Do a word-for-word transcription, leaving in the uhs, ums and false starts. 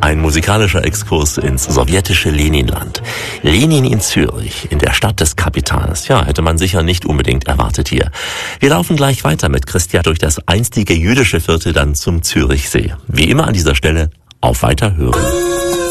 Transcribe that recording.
Ein musikalischer Exkurs ins sowjetische Leninland. Lenin in Zürich, in der Stadt des Kapitals. Ja, hätte man sicher nicht unbedingt erwartet hier. Wir laufen gleich weiter mit Christian durch das einstige jüdische Viertel dann zum Zürichsee. Wie immer an dieser Stelle auf Weiterhören.